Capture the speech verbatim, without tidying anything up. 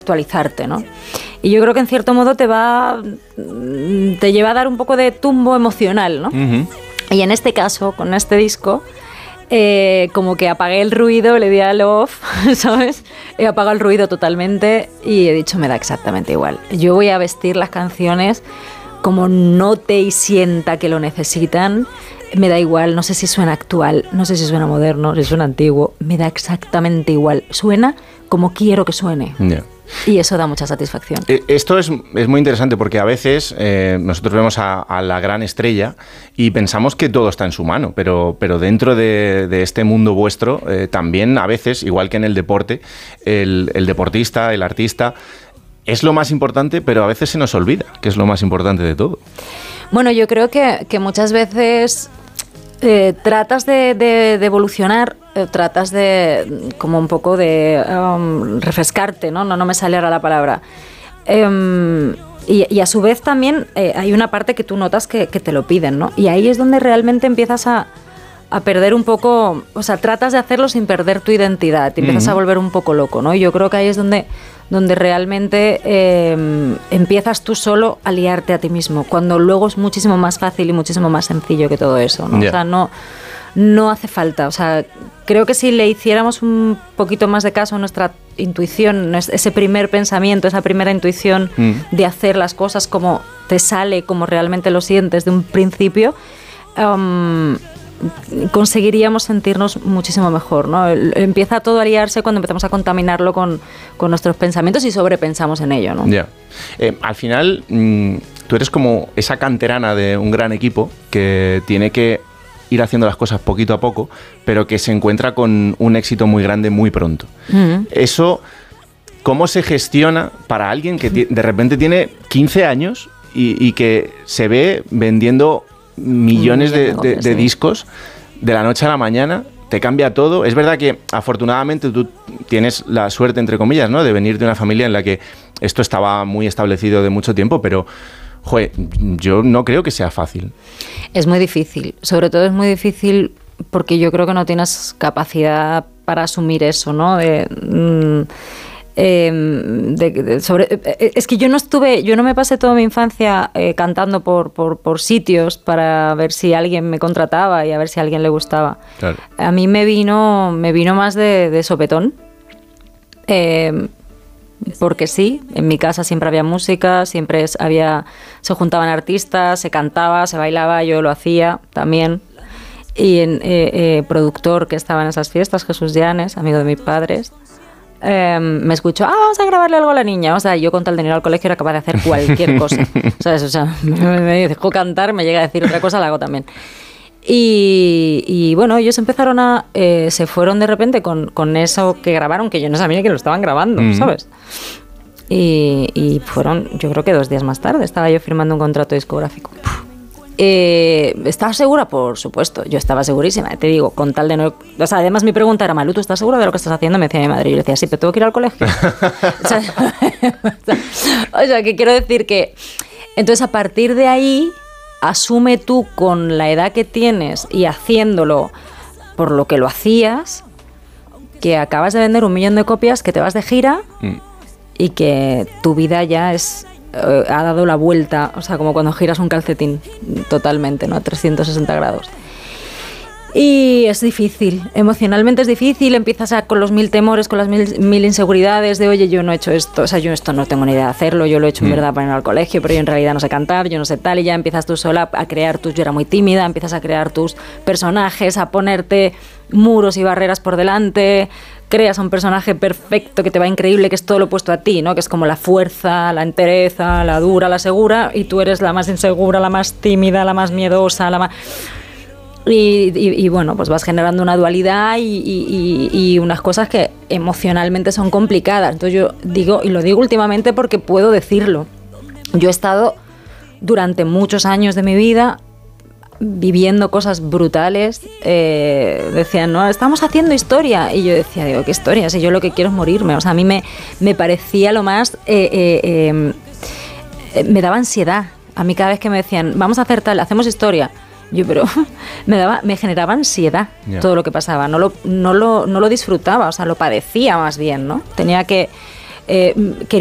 actualizarte, ¿no? Y yo creo que en cierto modo te va, te lleva a dar un poco de tumbo emocional, ¿no? Uh-huh. Y en este caso, con este disco, eh, como que apagué el ruido, le di al off, ¿sabes? He apagado el ruido totalmente y he dicho, me da exactamente igual. Yo voy a vestir las canciones como note y sienta que lo necesitan. Me da igual, no sé si suena actual, no sé si suena moderno, si suena antiguo, me da exactamente igual. Suena como quiero que suene. Yeah. Y eso da mucha satisfacción. Esto es, es muy interesante porque a veces eh, nosotros vemos a, a la gran estrella y pensamos que todo está en su mano, pero, pero dentro de, de este mundo vuestro eh, también a veces, igual que en el deporte, el, el deportista, el artista, es lo más importante, pero a veces se nos olvida que es lo más importante de todo. Bueno, yo creo que, que muchas veces eh, tratas de, de, de evolucionar, eh, tratas de como un poco de um, refrescarte, ¿no? No, no me sale ahora la palabra. Um, y, y a su vez también eh, hay una parte que tú notas que, que te lo piden, ¿no? Y ahí es donde realmente empiezas a, a perder un poco, o sea, tratas de hacerlo sin perder tu identidad, te empiezas uh-huh. a volver un poco loco, ¿no? Y yo creo que ahí es donde... donde realmente eh, empiezas tú solo a liarte a ti mismo, cuando luego es muchísimo más fácil y muchísimo más sencillo que todo eso, ¿no? Yeah. O sea, no, no hace falta. O sea, creo que si le hiciéramos un poquito más de caso a nuestra intuición, ese primer pensamiento, esa primera intuición mm. de hacer las cosas como te sale, como realmente lo sientes de un principio, um, conseguiríamos sentirnos muchísimo mejor, ¿no? Empieza todo a liarse cuando empezamos a contaminarlo con, con nuestros pensamientos y sobrepensamos en ello, ¿no? Ya. Yeah. Eh, al final, mmm, tú eres como esa canterana de un gran equipo que tiene que ir haciendo las cosas poquito a poco, pero que se encuentra con un éxito muy grande muy pronto. Mm-hmm. Eso, ¿cómo se gestiona para alguien que t- de repente tiene quince años y, y que se ve vendiendo millones de, de, de discos de la noche a la mañana? Te cambia todo. Es verdad que afortunadamente tú tienes la suerte, entre comillas, ¿no?, de venir de una familia en la que esto estaba muy establecido de mucho tiempo, pero joder, yo no creo que sea fácil. Es muy difícil, sobre todo es muy difícil porque yo creo que no tienes capacidad para asumir eso, ¿no? De, mmm, Eh, de, de, sobre, eh, es que yo no estuve, yo no me pasé toda mi infancia eh, cantando por, por, por sitios para ver si alguien me contrataba y a ver si a alguien le gustaba. Claro. A mí me vino, me vino más de, de sopetón, eh, porque sí, en mi casa siempre había música, siempre había, se juntaban artistas, se cantaba, se bailaba, yo lo hacía también. Y en, eh, eh, productor que estaba en esas fiestas, Jesús Llanes, amigo de mis padres, Eh, me escuchó, ah, vamos a grabarle algo a la niña. O sea, yo con tal de ir al colegio era capaz de hacer cualquier cosa, ¿sabes? O sea, me, me dejó cantar, me llega a decir otra cosa, la hago también. Y, y bueno, ellos empezaron a, eh, se fueron de repente con, con eso que grabaron, que yo no sabía que lo estaban grabando, mm-hmm. ¿sabes? Y, y fueron, yo creo que dos días más tarde, estaba yo firmando un contrato discográfico. Eh, ¿Estás segura? Por supuesto, yo estaba segurísima, te digo, con tal de no... O sea, además mi pregunta era, Malú, ¿tú estás segura de lo que estás haciendo? Me decía mi madre, y yo le decía, sí, pero tengo que ir al colegio. o, sea, o sea, que quiero decir que... Entonces, a partir de ahí, asume tú con la edad que tienes y haciéndolo por lo que lo hacías, que acabas de vender un millón de copias, que te vas de gira mm. y que tu vida ya es... ha dado la vuelta, o sea, como cuando giras un calcetín totalmente, ¿no? A trescientos sesenta grados. Y es difícil, emocionalmente es difícil, empiezas a, con los mil temores, con las mil, mil inseguridades de, oye, yo no he hecho esto, o sea, yo esto no tengo ni idea de hacerlo, yo lo he hecho en mm. verdad para ir al colegio, pero yo en realidad no sé cantar, yo no sé tal, y ya empiezas tú sola a crear tus, yo era muy tímida, empiezas a crear tus personajes, a ponerte muros y barreras por delante, creas a un personaje perfecto que te va increíble, que es todo lo opuesto a ti, ¿no? Que es como la fuerza, la entereza, la dura, la segura, y tú eres la más insegura, la más tímida, la más miedosa, la más... Y, y, y bueno, pues vas generando una dualidad y, y, y unas cosas que emocionalmente son complicadas. Entonces yo digo, y lo digo últimamente porque puedo decirlo, yo he estado durante muchos años de mi vida viviendo cosas brutales, eh, decían, no, estamos haciendo historia, y yo decía, digo, ¿qué historia? Si yo lo que quiero es morirme. O sea, a mí me, me parecía lo más, eh, eh, eh, me daba ansiedad. A mí cada vez que me decían, vamos a hacer tal, hacemos historia, yo, pero me daba, me generaba ansiedad yeah. todo lo que pasaba, no lo, no lo, no lo disfrutaba, o sea, lo padecía más bien, ¿no? Tenía que eh,